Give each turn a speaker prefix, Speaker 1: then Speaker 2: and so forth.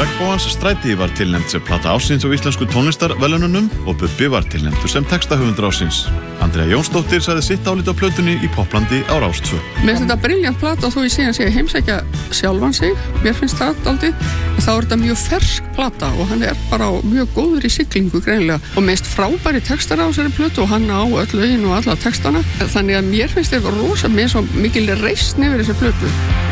Speaker 1: Regnbogans Stræti var tilnefnd sem plata ársins á íslensku tónlistarverðlaununum og Bubbi var tilnefndur sem textahöfundur ársins. Andrea Jónsdóttir sagði sitt álit á plötunni í Poplandi á Rás 2.
Speaker 2: Mér finnst þetta brilljant plata þó ég síðan sé að heimsækja sjálfan sig. Mér finnst það dálítið. Þá er þetta mjög fersk plata og hann er bara mjög góður í siglingu greinilega. Og mest frábæri textar á þessari plötu og hann á öll lögin og alla textana. Þannig að mér finnst þetta rosa með svo mikil reisn yfir þessi plötu.